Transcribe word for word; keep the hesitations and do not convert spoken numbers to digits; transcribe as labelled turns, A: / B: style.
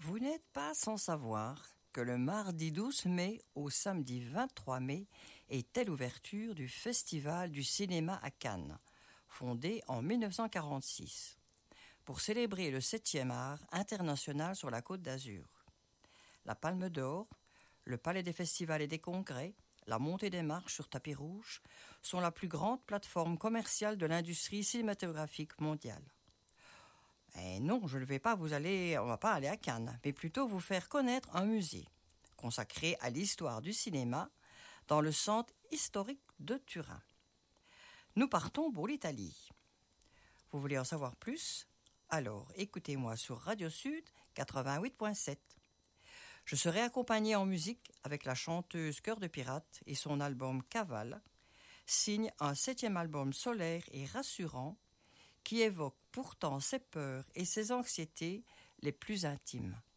A: Vous n'êtes pas sans savoir que le mardi douze mai au samedi vingt-trois mai était l'ouverture du Festival du cinéma à Cannes, fondé en dix-neuf cent quarante-six, pour célébrer le septième art international sur la Côte d'Azur. La Palme d'Or, le Palais des Festivals et des Congrès, la Montée des Marches sur tapis rouge sont la plus grande plateforme commerciale de l'industrie cinématographique mondiale. Et non, je ne vais pas vous aller, on va pas aller à Cannes, mais plutôt vous faire connaître un musée consacré à l'histoire du cinéma dans le centre historique de Turin. Nous partons pour l'Italie. Vous voulez en savoir plus? Alors écoutez-moi sur Radio Sud quatre-vingt-huit point sept. Je serai accompagné en musique avec la chanteuse Cœur de Pirate et son album Cavale, signe un septième album solaire et rassurant qui évoque pourtant ses peurs et ses anxiétés les plus intimes.